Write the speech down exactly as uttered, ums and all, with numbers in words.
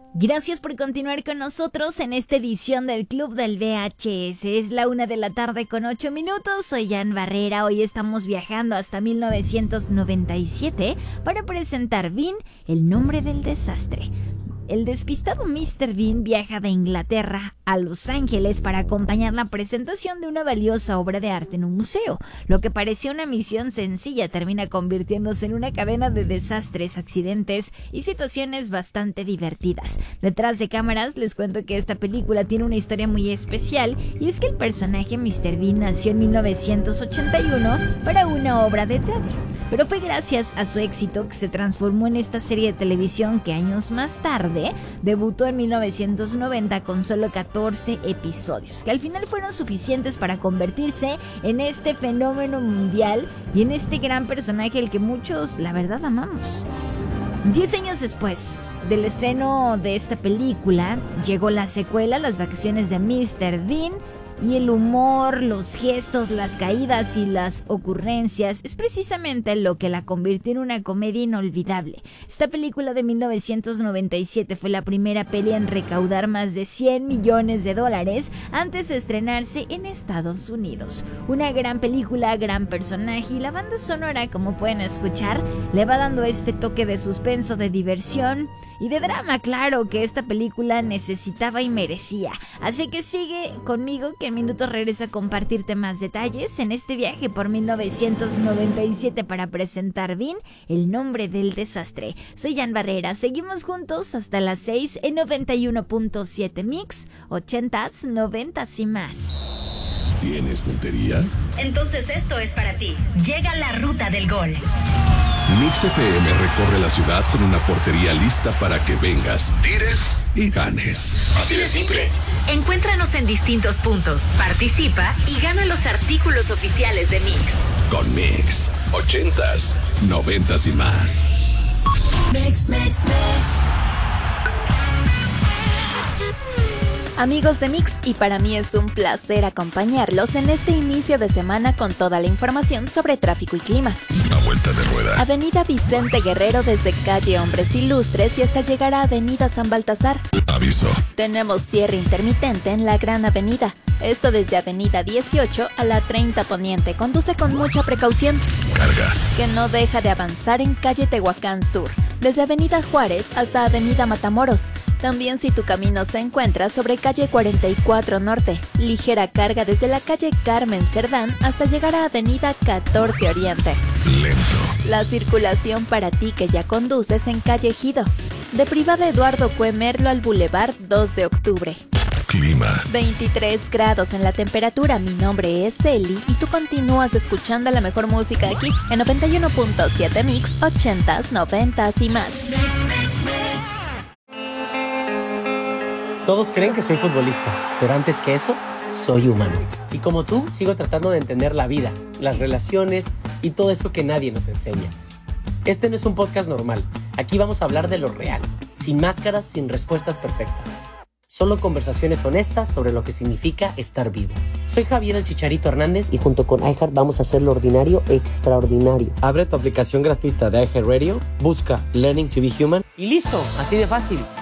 Gracias por continuar con nosotros en esta edición del Club del V H S. Es la una de la tarde con ocho minutos. Soy Jan Barrera. Hoy estamos viajando hasta mil novecientos noventa y siete para presentar Bean, el nombre del desastre. El despistado míster Bean viaja de Inglaterra a Los Ángeles para acompañar la presentación de una valiosa obra de arte en un museo. Lo que parecía una misión sencilla termina convirtiéndose en una cadena de desastres, accidentes y situaciones bastante divertidas. Detrás de cámaras les cuento que esta película tiene una historia muy especial, y es que el personaje míster Bean nació en mil novecientos ochenta y uno para una obra de teatro. Pero fue gracias a su éxito que se transformó en esta serie de televisión que años más tarde debutó en mil novecientos noventa con solo catorce episodios, que al final fueron suficientes para convertirse en este fenómeno mundial y en este gran personaje al que muchos, la verdad, amamos. Diez años después del estreno de esta película, llegó la secuela, Las vacaciones de míster Bean, y el humor, los gestos, las caídas y las ocurrencias es precisamente lo que la convirtió en una comedia inolvidable. Esta película de mil novecientos noventa y siete fue la primera peli en recaudar más de cien millones de dólares antes de estrenarse en Estados Unidos. Una gran película, gran personaje, y la banda sonora, como pueden escuchar, le va dando este toque de suspenso, de diversión y de drama, claro, que esta película necesitaba y merecía. Así que sigue conmigo, que en minutos regreso a compartirte más detalles en este viaje por mil novecientos noventa y siete para presentar Bean, el nombre del desastre. Soy Jan Barrera, seguimos juntos hasta las seis en noventa y uno punto siete Mix, ochentas, noventas y más. ¿Tienes puntería? Entonces esto es para ti. Llega la ruta del gol. Mix F M recorre la ciudad con una portería lista para que vengas, tires y ganes. Así de simple. Encuéntranos en distintos puntos, participa y gana los artículos oficiales de Mix. Con Mix, ochentas, noventas y más. Mix, mix, mix. Amigos de Mix, y para mí es un placer acompañarlos en este inicio de semana con toda la información sobre tráfico y clima. A vuelta de rueda. Avenida Vicente Guerrero desde calle Hombres Ilustres y hasta llegar a Avenida San Baltasar. Aviso. Tenemos cierre intermitente en la Gran Avenida. Esto desde Avenida dieciocho a la treinta Poniente. Conduce con mucha precaución. Carga. Que no deja de avanzar en calle Tehuacán Sur, desde Avenida Juárez hasta Avenida Matamoros. También si tu camino se encuentra sobre calle cuarenta y cuatro Norte, ligera carga desde la calle Carmen Cerdán hasta llegar a Avenida catorce Oriente. Lento. La circulación para ti que ya conduces en calle Ejido, de Privada Eduardo Cue Merlo al Boulevard dos de octubre. Clima. veintitrés grados en la temperatura. Mi nombre es Eli y tú continúas escuchando la mejor música aquí en noventa y uno punto siete Mix, ochentas, noventas y más. Mix, mix, mix. Todos creen que soy futbolista, pero antes que eso, soy humano. Y como tú, sigo tratando de entender la vida, las relaciones y todo eso que nadie nos enseña. Este no es un podcast normal. Aquí vamos a hablar de lo real, sin máscaras, sin respuestas perfectas. Solo conversaciones honestas sobre lo que significa estar vivo. Soy Javier el Chicharito Hernández y junto con iHeart vamos a hacer lo ordinario extraordinario. Abre tu aplicación gratuita de iHeartRadio, busca Learning to be Human y listo, así de fácil.